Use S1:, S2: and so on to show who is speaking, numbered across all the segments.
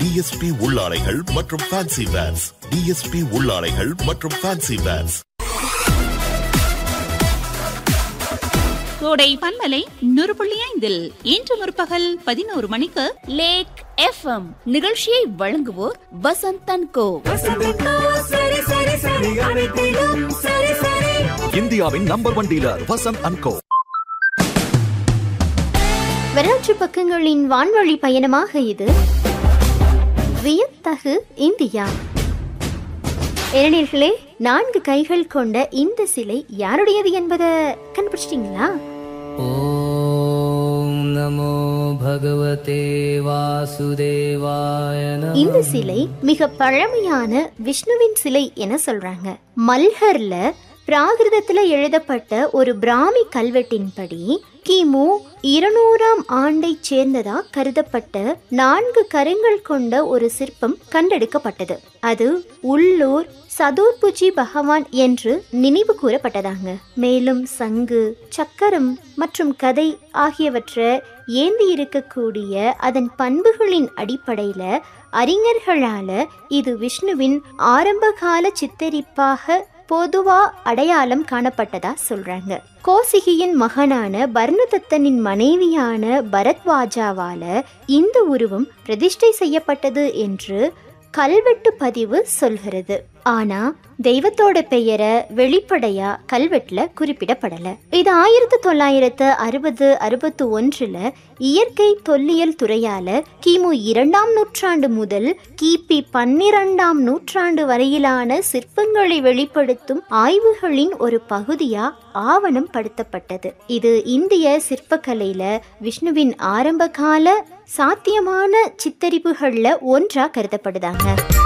S1: DSP உள்ளாடைகள் மற்றும் fancy verse. DSP உள்ளாடைகள் மற்றும் fancy verse.
S2: கோடை பண்பலை 100.5 இன்று முற்பகல் 11 மணிக்கு
S3: லேக் FM நிகழ்ச்சியை வழங்குவோர் வசந்த் அண்ட் கோ.
S4: இந்தியாவின் நம்பர் 1 டீலர் வசந்த் அண்ட் கோ.
S5: வரலாற்று பக்கங்களின் வான்வழி பயணமாக இது வியத்தகு இந்தியா. இளைஞர்களே, 4 கைகள் கொண்ட இந்த சிலை யாருடையது என்பதை கண்டுபிடிச்சிட்டீங்களா?
S6: ஓம் நமோ பகவதே வாசுதேவாய.
S5: இந்த சிலை மிக பழமையான விஷ்ணுவின் சிலை என சொல்றாங்க. மல்ஹர்ல பிராகிருதத்துல எழுதப்பட்ட ஒரு பிராமி கல்வெட்டின்படி கிமு 200ஆம் ஆண்டை சேர்ந்ததா கருதப்பட்ட 4 கரங்கள் கொண்ட ஒரு சிற்பம் கண்டெடுக்கப்பட்டது. அது உள்ளூர் சதுர்புஜி பகவான் என்று நினைவு கூறப்பட்டதாங்க. மேலும் சங்கு, சக்கரம் மற்றும் கதை ஆகியவற்றை ஏந்தி இருக்கக்கூடிய அதன் பண்புகளின் அடிப்படையில அறிஞர்களால இது விஷ்ணுவின் ஆரம்பகால சித்தரிப்பாக பொதுவா அடையாளம் காணப்பட்டதா சொல்றாங்க. கோசிகியின் மகனான பர்ணதத்தனின் மனைவியான பரத்வாஜாவால இந்த உருவம் பிரதிஷ்டை செய்யப்பட்டது என்று கல்வெட்டு பதிவு சொல்கிறது. ஆனா தெய்வத்தோட பெயரை வெளிப்படையா கல்வெட்டுல குறிப்பிடப்படல. இது 1960-61 இயற்கை தொல்லியல் துறையால கிமு 2ஆம் நூற்றாண்டு முதல் கிபி 12ஆம் நூற்றாண்டு வரையிலான சிற்பங்களை வெளிப்படுத்தும் ஆய்வுகளின் ஒரு பகுதியா ஆவணம் படுத்தப்பட்டது. இது இந்திய சிற்பக்கலையில விஷ்ணுவின் ஆரம்பகால சாத்தியமான சித்தரிப்புகள்ல ஒன்றா கருதப்படுதாங்க.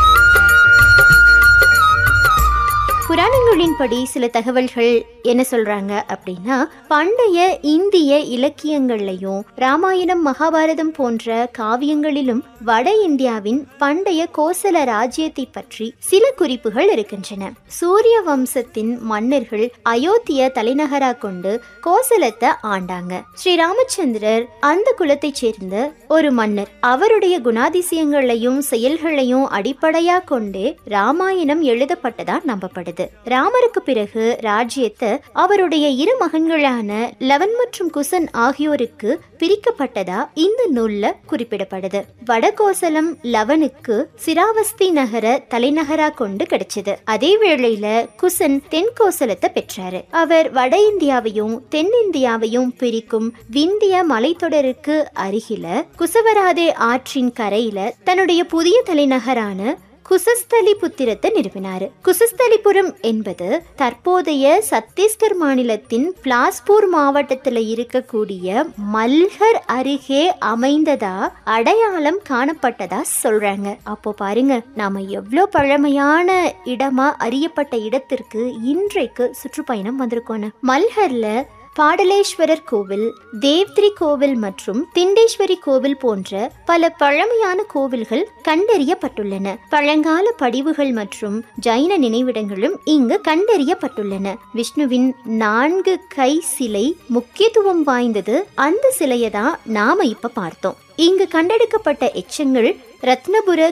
S5: புராணங்களின்படி சில தகவல்கள் என்ன சொல்றாங்க அப்படின்னா, பண்டைய இந்திய இலக்கியங்கள்லையும் ராமாயணம், மகாபாரதம் போன்ற காவியங்களிலும் வட இந்தியாவின் பண்டைய கோசல ராஜ்யத்தை பற்றி சில குறிப்புகள் இருக்கின்றன. சூரிய வம்சத்தின் மன்னர்கள் அயோத்திய தலைநகரா கொண்டு கோசலத்தை ஆண்டாங்க. ஸ்ரீ ராமச்சந்திரர் அந்த குலத்தை சேர்ந்த ஒரு மன்னர். அவருடைய குணாதிசயங்களையும் செயல்களையும் அடிப்படையா கொண்டே ராமாயணம் எழுதப்பட்டதா நம்பப்படுது. ராமருக்கு பிறகு ராஜ்யத்தை அவருடைய 2 மகன்களான லவன் மற்றும் குசன் ஆகியோருக்கு பிரிக்கப்பட்டதா இந்த நூல்ல குறிப்பிடப்படுது. வடகோசலம் லவனுக்கு சிராவஸ்தி நகர தலைநகரா கொண்டு கிடைச்சது. அதே வேளையில குசன் தென்கோசலத்தை பெற்றாரு. அவர் வட இந்தியாவையும் தென்னிந்தியாவையும் பிரிக்கும் விந்திய மலைத்தொடருக்கு அருகில குசவராதே ஆற்றின் கரையில தன்னுடைய புதிய தலைநகரான குசஸ்தலிபுத்திரத்தை நிறுவினார். குசஸ்தலிபுரம் என்பது தற்போதைய சத்தீஸ்கர் மாநிலத்தின் பிலாஸ்பூர் மாவட்டத்தில் இருக்கக்கூடிய மல்ஹர் அருகே அமைந்ததா அடையாளம் காணப்பட்டதா சொல்றாங்க. அப்போ பாருங்க, நாம எவ்வளோ பழமையான இடமா அறியப்பட்ட இடத்திற்கு இன்றைக்கு சுற்றுப்பயணம் வந்திருக்கோன்னு. மல்ஹர்ல பாடலேஸ்வரர் கோவில், தேவ்திரி கோவில் மற்றும் திண்டேஸ்வரி கோவில் போன்ற பல பழமையான கோவில்கள் கண்டறியப்பட்டுள்ளன. பழங்கால படிவுகள் மற்றும் ஜைன நினைவிடங்களும் இங்கு கண்டறியப்பட்டுள்ளன. விஷ்ணுவின் 4 கை சிலை முக்கியத்துவம் வாய்ந்தது. அந்த சிலையை தான் நாம இப்ப பார்த்தோம். இங்கு கண்டெடுக்கப்பட்ட எச்சங்கள் ரத்னபுர